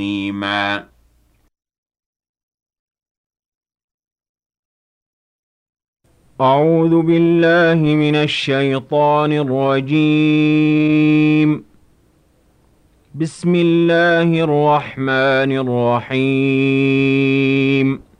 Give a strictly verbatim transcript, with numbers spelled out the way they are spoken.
حميما. أعوذ بالله من الشيطان الرجيم. بسم الله الرحمن الرحيم.